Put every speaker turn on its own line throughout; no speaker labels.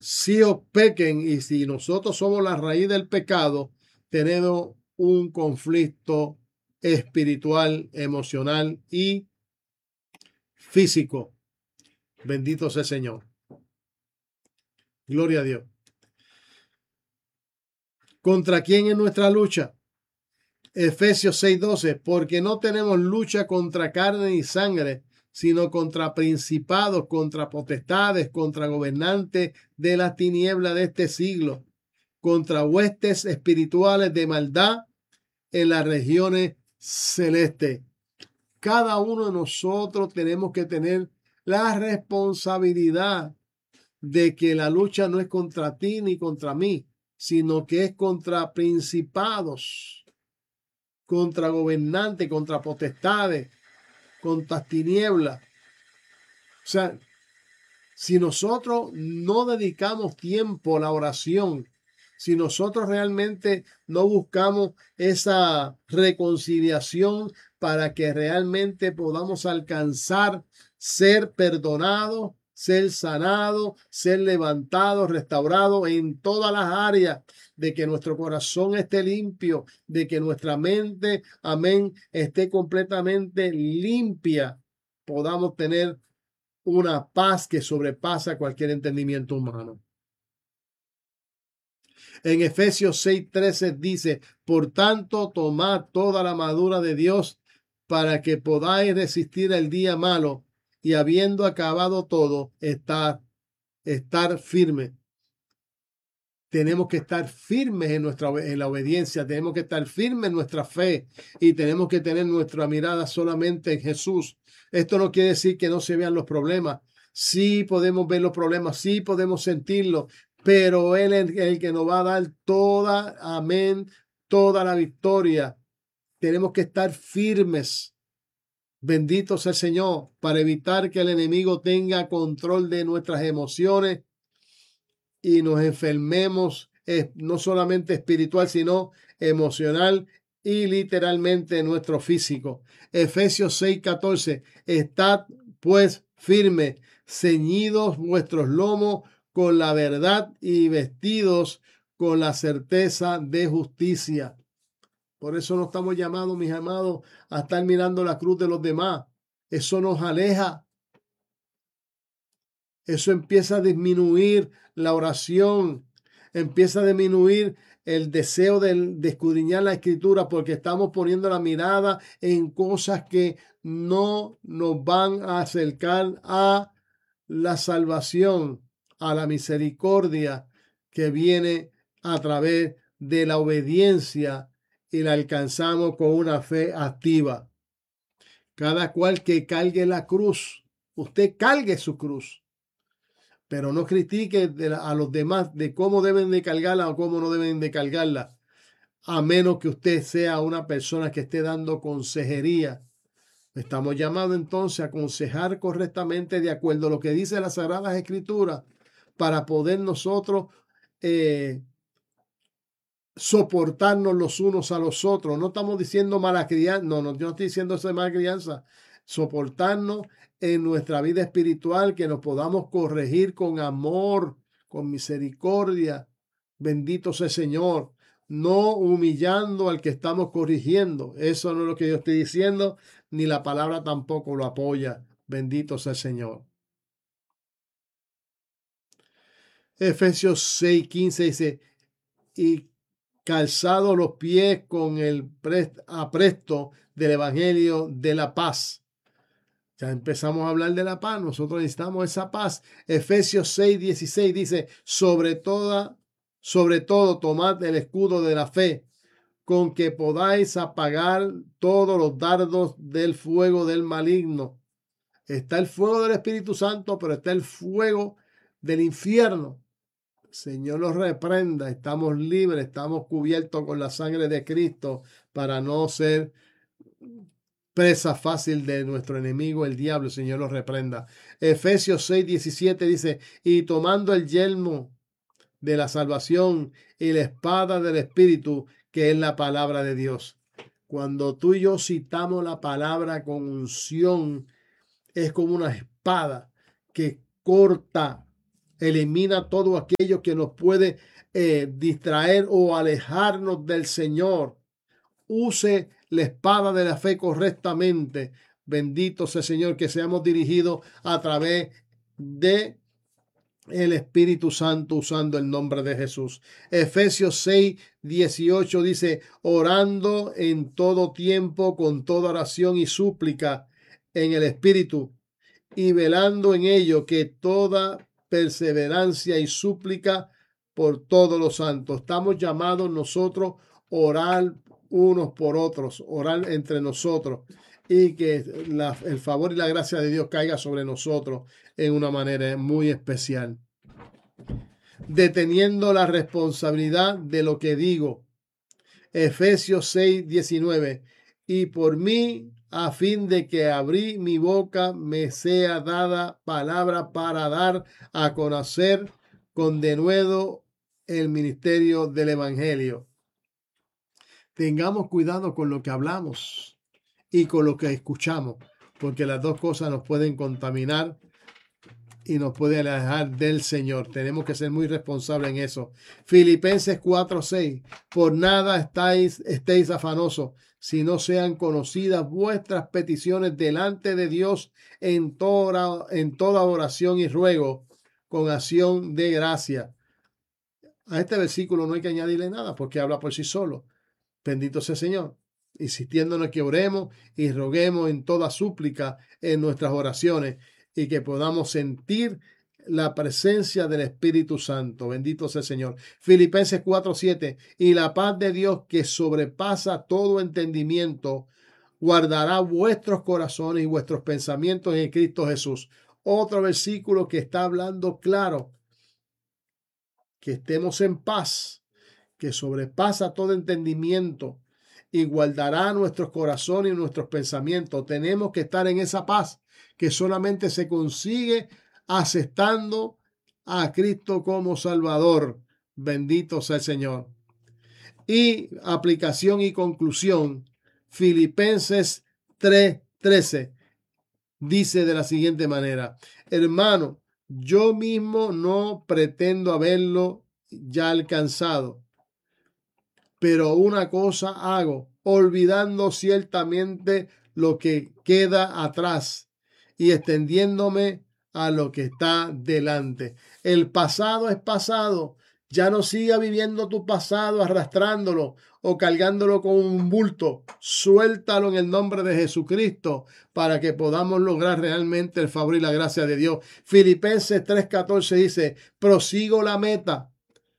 si os pequen y si nosotros somos la raíz del pecado, tenemos un conflicto espiritual, emocional y físico. Bendito sea el Señor. Gloria a Dios. ¿Contra quién es nuestra lucha? Efesios 6:12, porque no tenemos lucha contra carne y sangre, sino contra principados, contra potestades, contra gobernantes de las tinieblas de este siglo, contra huestes espirituales de maldad en las regiones celestes. Cada uno de nosotros tenemos que tener la responsabilidad de que la lucha no es contra ti ni contra mí, sino que es contra principados, contra gobernantes, contra potestades, contra tinieblas. O sea, si nosotros no dedicamos tiempo a la oración, si nosotros realmente no buscamos esa reconciliación para que realmente podamos alcanzar ser perdonados, ser sanados, ser levantados, restaurados en todas las áreas, de que nuestro corazón esté limpio, de que nuestra mente, amén, esté completamente limpia, podamos tener una paz que sobrepasa cualquier entendimiento humano. En Efesios 6:13 dice, por tanto, tomad toda la armadura de Dios para que podáis resistir el día malo y habiendo acabado todo, estar firme. Tenemos que estar firmes en la obediencia, tenemos que estar firmes en nuestra fe y tenemos que tener nuestra mirada solamente en Jesús. Esto no quiere decir que no se vean los problemas. Sí podemos ver los problemas, sí podemos sentirlos, pero Él es el que nos va a dar toda, amén, toda la victoria. Tenemos que estar firmes. Bendito sea el Señor, para evitar que el enemigo tenga control de nuestras emociones y nos enfermemos, no solamente espiritual, sino emocional y literalmente nuestro físico. Efesios 6:14, estad pues firmes, ceñidos vuestros lomos con la verdad y vestidos con la certeza de justicia. Por eso no estamos llamados, mis amados, a estar mirando la cruz de los demás. Eso nos aleja. Eso empieza a disminuir la oración, empieza a disminuir el deseo de escudriñar la escritura porque estamos poniendo la mirada en cosas que no nos van a acercar a la salvación, a la misericordia que viene a través de la obediencia y la alcanzamos con una fe activa. Cada cual que cargue la cruz, usted cargue su cruz. Pero no critique a los demás de cómo deben de cargarla o cómo no deben de cargarla, a menos que usted sea una persona que esté dando consejería. Estamos llamados entonces a aconsejar correctamente de acuerdo a lo que dice las Sagradas Escrituras para poder nosotros soportarnos los unos a los otros. No estamos diciendo mala crianza, no, yo no estoy diciendo eso de mala crianza. Soportarnos en nuestra vida espiritual, que nos podamos corregir con amor, con misericordia. Bendito sea el Señor. No humillando al que estamos corrigiendo. Eso no es lo que yo estoy diciendo, ni la palabra tampoco lo apoya. Bendito sea el Señor. Efesios 6:15 dice, y calzado los pies con el apresto del Evangelio de la paz. Ya empezamos a hablar de la paz. Nosotros necesitamos esa paz. Efesios 6:16 dice, sobre todo, tomad el escudo de la fe, con que podáis apagar todos los dardos del fuego del maligno. Está el fuego del Espíritu Santo, pero está el fuego del infierno. Señor los reprenda, estamos libres, estamos cubiertos con la sangre de Cristo para no ser presa fácil de nuestro enemigo, el diablo. Señor los reprenda. Efesios 6:17 dice, y tomando el yelmo de la salvación y la espada del Espíritu, que es la palabra de Dios. Cuando tú y yo citamos la palabra con unción, es como una espada que corta Elimina todo aquello que nos puede distraer o alejarnos del Señor. Use la espada de la fe correctamente. Bendito sea el Señor, que seamos dirigidos a través de el Espíritu Santo, usando el nombre de Jesús. Efesios 6:18 dice: orando en todo tiempo con toda oración y súplica en el Espíritu, y velando en ello que toda perseverancia y súplica por todos los santos. Estamos llamados nosotros a orar unos por otros, orar entre nosotros, y que el favor y la gracia de Dios caiga sobre nosotros en una manera muy especial. Deteniendo la responsabilidad de lo que digo. Efesios 6:19. Y por mí, a fin de que abrí mi boca, me sea dada palabra para dar a conocer con denuedo el ministerio del Evangelio. Tengamos cuidado con lo que hablamos y con lo que escuchamos, porque las dos cosas nos pueden contaminar y nos puede alejar del Señor. Tenemos que ser muy responsables en eso. Filipenses 4:6. Por nada estéis afanosos, si no sean conocidas vuestras peticiones delante de Dios en toda oración y ruego, con acción de gracia. A este versículo no hay que añadirle nada, porque habla por sí solo. Bendito sea el Señor, insistiéndonos que oremos y roguemos en toda súplica en nuestras oraciones, y que podamos sentir la presencia del Espíritu Santo. Bendito sea el Señor. Filipenses 4:7. Y la paz de Dios, que sobrepasa todo entendimiento, guardará vuestros corazones y vuestros pensamientos en Cristo Jesús. Otro versículo que está hablando claro, que estemos en paz, que sobrepasa todo entendimiento, y guardará nuestros corazones y nuestros pensamientos. Tenemos que estar en esa paz que solamente se consigue aceptando a Cristo como Salvador. Bendito sea el Señor. Y aplicación y conclusión. Filipenses 3:13 dice de la siguiente manera: hermano, yo mismo no pretendo haberlo ya alcanzado, pero una cosa hago, olvidando ciertamente lo que queda atrás y extendiéndome a lo que está delante. El pasado es pasado. Ya no siga viviendo tu pasado arrastrándolo o cargándolo con un bulto. Suéltalo en el nombre de Jesucristo para que podamos lograr realmente el favor y la gracia de Dios. Filipenses 3:14 dice: prosigo la meta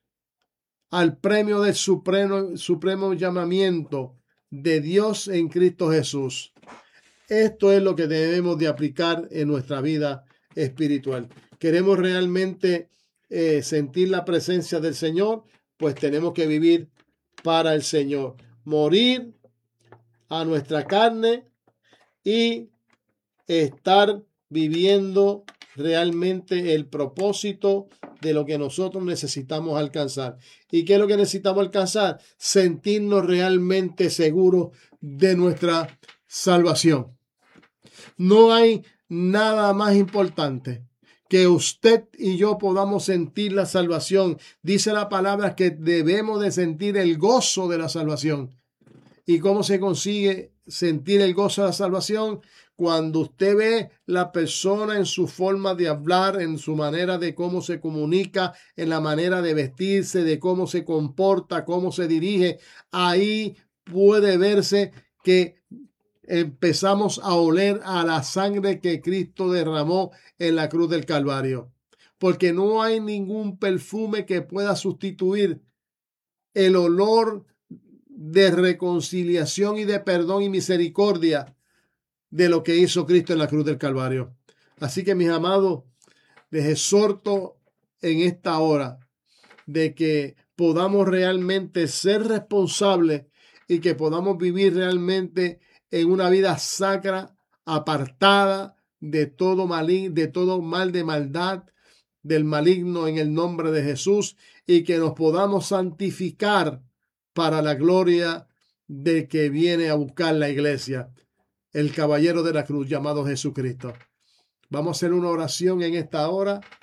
al premio del supremo llamamiento de Dios en Cristo Jesús. Esto es lo que debemos de aplicar en nuestra vida espiritual. ¿Queremos realmente sentir la presencia del Señor? Pues tenemos que vivir para el Señor. Morir a nuestra carne y estar viviendo realmente el propósito de lo que nosotros necesitamos alcanzar. ¿Y qué es lo que necesitamos alcanzar? Sentirnos realmente seguros de nuestra salvación. No hay nada más importante que usted y yo podamos sentir la salvación. Dice la palabra que debemos de sentir el gozo de la salvación. ¿Y cómo se consigue sentir el gozo de la salvación? Cuando usted ve la persona en su forma de hablar, en su manera de cómo se comunica, en la manera de vestirse, de cómo se comporta, cómo se dirige, ahí puede verse que empezamos a oler a la sangre que Cristo derramó en la cruz del Calvario. Porque no hay ningún perfume que pueda sustituir el olor de reconciliación y de perdón y misericordia de lo que hizo Cristo en la cruz del Calvario. Así que, mis amados, les exhorto en esta hora de que podamos realmente ser responsables y que podamos vivir realmente en una vida sacra, apartada de todo mal, de maldad, del maligno, en el nombre de Jesús, y que nos podamos santificar para la gloria de que viene a buscar la iglesia, el caballero de la cruz llamado Jesucristo. Vamos a hacer una oración en esta hora.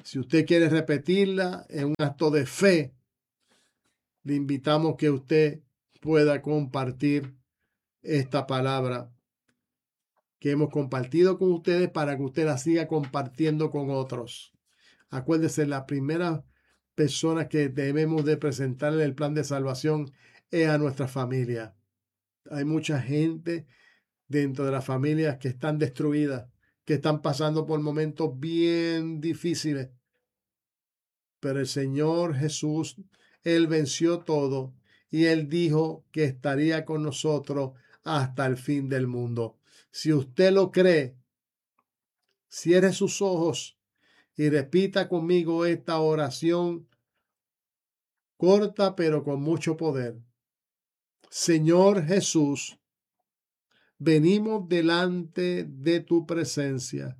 Si usted quiere repetirla en un acto de fe, le invitamos que usted pueda compartir esta palabra que hemos compartido con ustedes para que usted la siga compartiendo con otros. Acuérdese, la primera persona que debemos de presentarle el plan de salvación es a nuestra familia. Hay mucha gente dentro de las familias que están destruidas, que están pasando por momentos bien difíciles. Pero el Señor Jesús, Él venció todo y Él dijo que estaría con nosotros hasta el fin del mundo. Si usted lo cree, cierre sus ojos y repita conmigo esta oración corta pero con mucho poder. Señor Jesús, venimos delante de tu presencia,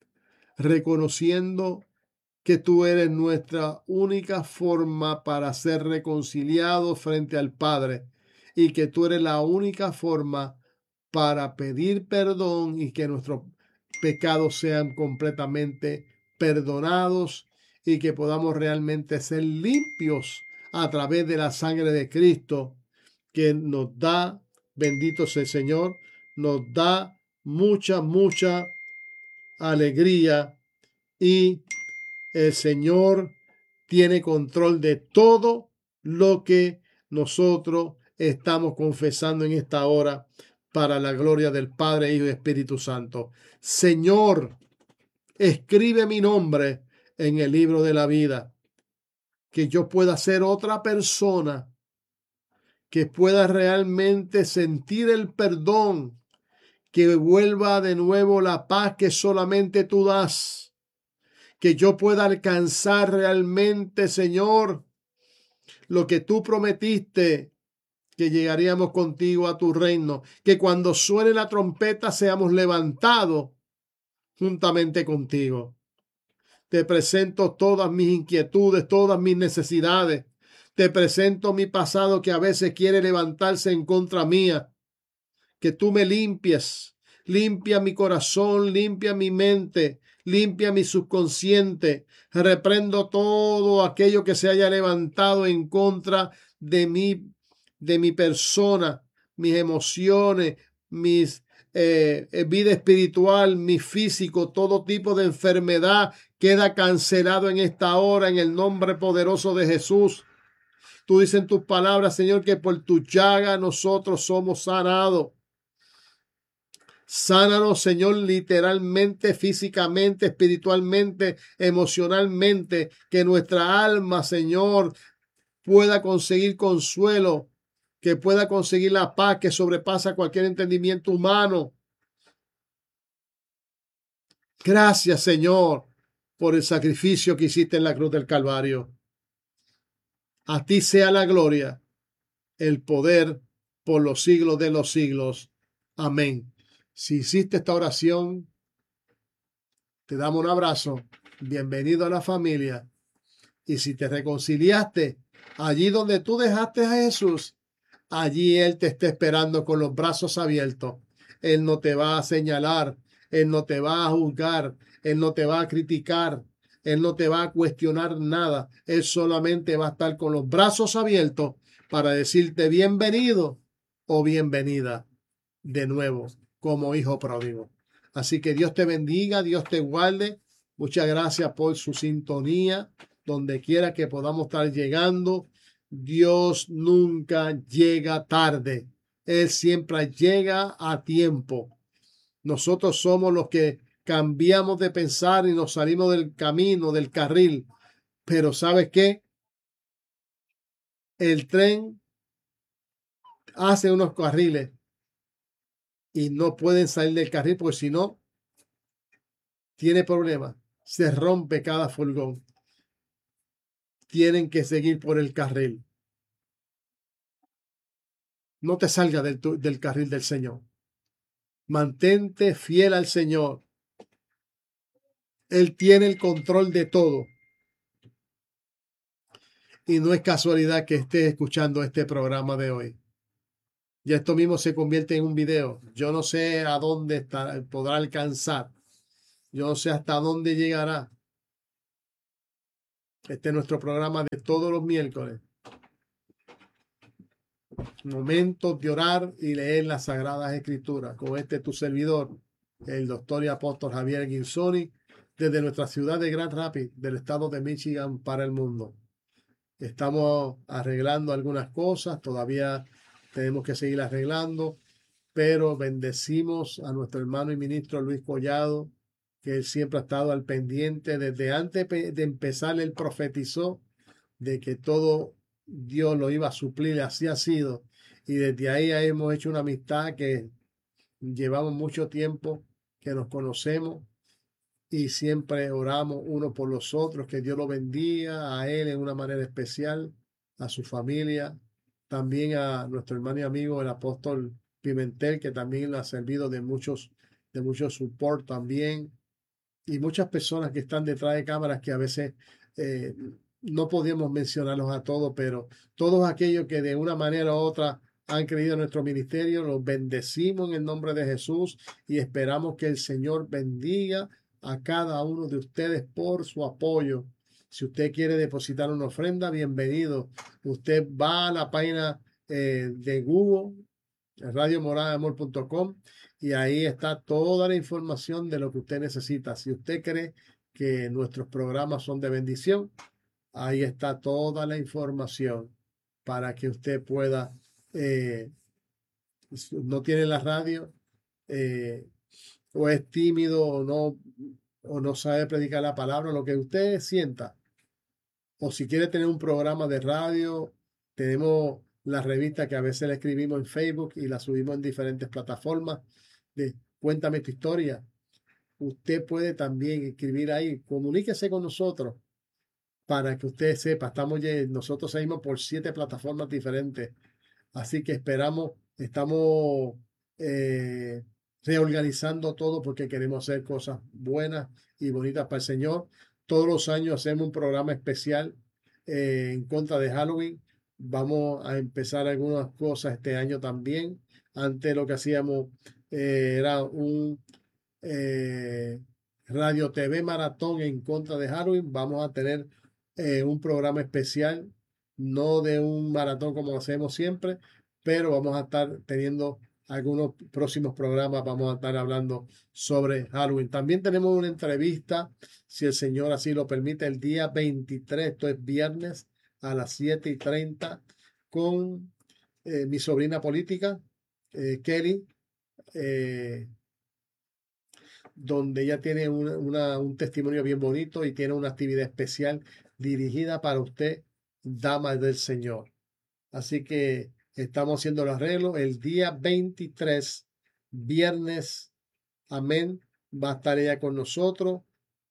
reconociendo que tú eres nuestra única forma para ser reconciliados frente al Padre y que tú eres la única forma para pedir perdón y que nuestros pecados sean completamente perdonados y que podamos realmente ser limpios a través de la sangre de Cristo que nos da, bendito sea el Señor, nos da mucha alegría y el Señor tiene control de todo lo que nosotros estamos confesando en esta hora para la gloria del Padre, Hijo y Espíritu Santo. Señor, escribe mi nombre en el libro de la vida, que yo pueda ser otra persona que pueda realmente sentir el perdón, que vuelva de nuevo la paz que solamente tú das, que yo pueda alcanzar realmente, Señor, lo que tú prometiste, que llegaríamos contigo a tu reino, que cuando suene la trompeta seamos levantados juntamente contigo. Te presento todas mis inquietudes, todas mis necesidades. Te presento mi pasado que a veces quiere levantarse en contra mía. Que tú me limpies. Limpia mi corazón, limpia mi mente, limpia mi subconsciente. Reprendo todo aquello que se haya levantado en contra de mi persona, mis emociones, mis vida espiritual, mi físico, todo tipo de enfermedad queda cancelado en esta hora en el nombre poderoso de Jesús. Tú dices en tus palabras, Señor, que por tu llaga nosotros somos sanados. Sánanos, Señor, literalmente, físicamente, espiritualmente, emocionalmente, que nuestra alma, Señor, pueda conseguir consuelo, que pueda conseguir la paz que sobrepasa cualquier entendimiento humano. Gracias, Señor, por el sacrificio que hiciste en la cruz del Calvario. A ti sea la gloria, el poder por los siglos de los siglos. Amén. Si hiciste esta oración, te damos un abrazo. Bienvenido a la familia. Y si te reconciliaste allí donde tú dejaste a Jesús, allí Él te está esperando con los brazos abiertos. Él no te va a señalar, Él no te va a juzgar, Él no te va a criticar, Él no te va a cuestionar nada. Él solamente va a estar con los brazos abiertos para decirte bienvenido o bienvenida de nuevo como hijo pródigo. Así que Dios te bendiga, Dios te guarde. Muchas gracias por su sintonía, donde quiera que podamos estar llegando. Dios nunca llega tarde. Él siempre llega a tiempo. Nosotros somos los que cambiamos de pensar y nos salimos del camino, del carril. Pero ¿sabes qué? El tren hace unos carriles y no pueden salir del carril porque si no, tiene problemas. Se rompe cada furgón. Tienen que seguir por el carril. No te salgas del carril del Señor. Mantente fiel al Señor. Él tiene el control de todo. Y no es casualidad que estés escuchando este programa de hoy. Ya esto mismo se convierte en un video. Yo no sé a dónde podrá alcanzar. Yo no sé hasta dónde llegará. Este es nuestro programa de todos los miércoles. Momentos de orar y leer las Sagradas Escrituras. Con este tu servidor, el doctor y apóstol Javier Guinzoni, desde nuestra ciudad de Grand Rapids, del estado de Michigan, para el mundo. Estamos arreglando algunas cosas, todavía tenemos que seguir arreglando, pero bendecimos a nuestro hermano y ministro Luis Collado, que él siempre ha estado al pendiente. Desde antes de empezar, él profetizó de que todo Dios lo iba a suplir, así ha sido. Y desde ahí hemos hecho una amistad que llevamos mucho tiempo, que nos conocemos y siempre oramos uno por los otros, que Dios lo bendiga a él en una manera especial, a su familia, también a nuestro hermano y amigo el apóstol Pimentel, que también le ha servido de mucho support también, y muchas personas que están detrás de cámaras que a veces eh, no podíamos mencionarlos a todos, pero todos aquellos que de una manera u otra han creído en nuestro ministerio, los bendecimos en el nombre de Jesús y esperamos que el Señor bendiga a cada uno de ustedes por su apoyo. Si usted quiere depositar una ofrenda, bienvenido. Usted va a la página de Google, radiomoradamor.com, y ahí está toda la información de lo que usted necesita. Si usted cree que nuestros programas son de bendición, ahí está toda la información para que usted pueda, no tiene la radio, eh, o es tímido o no sabe predicar la palabra, lo que usted sienta. O si quiere tener un programa de radio, tenemos la revista que a veces la escribimos en Facebook y la subimos en diferentes plataformas de Cuéntame tu historia. Usted puede también escribir ahí, comuníquese con nosotros para que usted sepa, nosotros seguimos por 7 plataformas diferentes, así que estamos eh, reorganizando todo porque queremos hacer cosas buenas y bonitas para el Señor. Todos los años hacemos un programa especial en contra de Halloween. Vamos a empezar algunas cosas este año también. Antes lo que hacíamos era un eh, Radio TV Maratón en contra de Halloween. Vamos a tener un programa especial, no de un maratón como hacemos siempre, pero vamos a estar teniendo algunos próximos programas, vamos a estar hablando sobre Halloween. También tenemos una entrevista, si el Señor así lo permite, el día 23, esto es viernes, a las 7:30, con mi sobrina política, Kelly, donde ella tiene un testimonio bien bonito y tiene una actividad especial dirigida para usted, dama del Señor. Así que estamos haciendo el arreglo. El día 23, viernes, amén, va a estar ella con nosotros,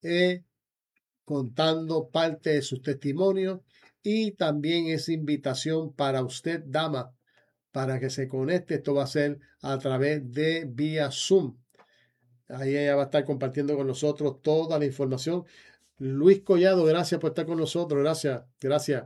contando parte de sus testimonios, y también esa invitación para usted, dama, para que se conecte. Esto va a ser a través de vía Zoom. Ahí ella va a estar compartiendo con nosotros toda la información. Luis Collado, gracias por estar con nosotros. Gracias, gracias.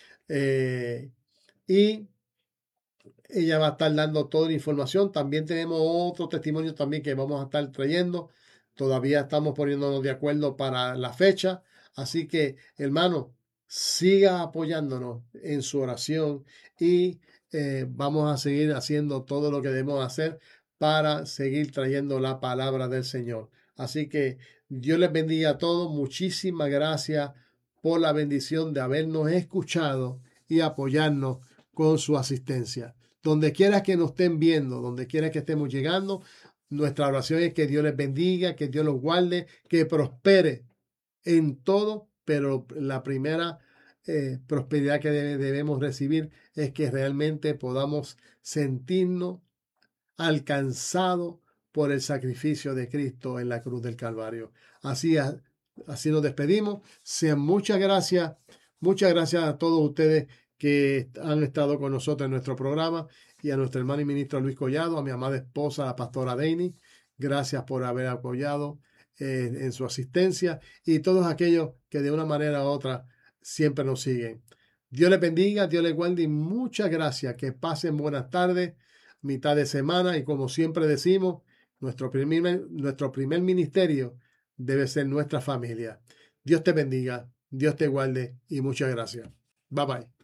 Y ella va a estar dando toda la información. También tenemos otro testimonio también que vamos a estar trayendo. Todavía estamos poniéndonos de acuerdo para la fecha. Así que, hermano, siga apoyándonos en su oración y vamos a seguir haciendo todo lo que debemos hacer para seguir trayendo la palabra del Señor. Así que Dios les bendiga a todos. Muchísimas gracias por la bendición de habernos escuchado y apoyarnos con su asistencia. Donde quiera que nos estén viendo, donde quiera que estemos llegando, nuestra oración es que Dios les bendiga, que Dios los guarde, que prospere en todo, pero la primera prosperidad que debemos recibir es que realmente podamos sentirnos alcanzados por el sacrificio de Cristo en la cruz del Calvario. Así nos despedimos. Sean muchas gracias a todos ustedes que han estado con nosotros en nuestro programa, y a nuestro hermano y ministro Luis Collado, a mi amada esposa, la pastora Deini. Gracias por haber apoyado en su asistencia, y todos aquellos que de una manera u otra siempre nos siguen. Dios les bendiga, Dios les guarde y muchas gracias. Que pasen buenas tardes, mitad de semana, y como siempre decimos, nuestro primer ministerio debe ser nuestra familia. Dios te bendiga. Dios te guarde y muchas gracias. Bye bye.